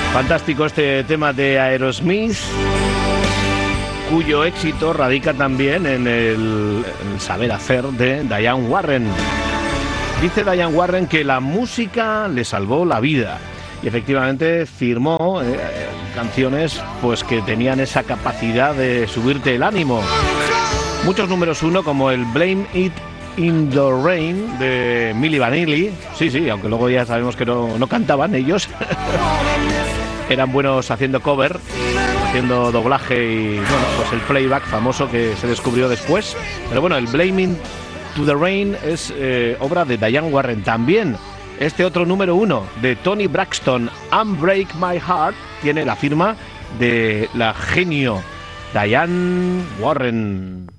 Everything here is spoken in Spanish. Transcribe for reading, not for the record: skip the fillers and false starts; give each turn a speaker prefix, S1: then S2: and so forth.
S1: Fantástico este tema de Aerosmith, cuyo éxito radica también en el saber hacer de Diane Warren. Dice Diane Warren que la música le salvó la vida y efectivamente firmó canciones pues que tenían esa capacidad de subirte el ánimo. Muchos números uno, como el Blame It in the Rain de Milli Vanilli. Sí, aunque luego ya sabemos que no cantaban ellos. Eran buenos haciendo cover, haciendo doblaje y bueno, pues el playback famoso que se descubrió después. Pero bueno, el Blaming to the Rain es obra de Diane Warren. También este otro número uno de Toni Braxton, Unbreak My Heart, tiene la firma de la genio Diane Warren.